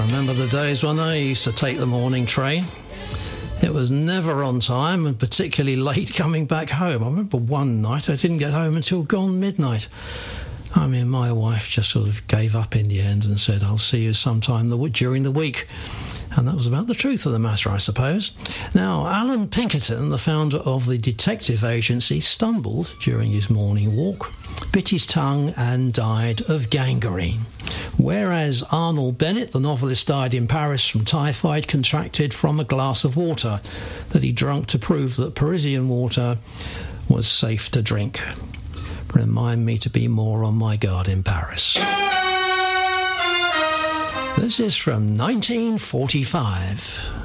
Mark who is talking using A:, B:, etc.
A: I remember the days when I used to take the morning train. It was never on time and particularly late coming back home. I remember one night I didn't get home until gone midnight. I mean, my wife just sort of gave up in the end and said, I'll see you sometime during the week. And that was about the truth of the matter, I suppose. Now, Alan Pinkerton, the founder of the detective agency, stumbled during his morning walk, bit his tongue and died of gangrene. Whereas Arnold Bennett, the novelist, died in Paris from typhoid contracted from a glass of water that he drank to prove that Parisian water was safe to drink. Remind me to be more on my guard in Paris. This is from 1945.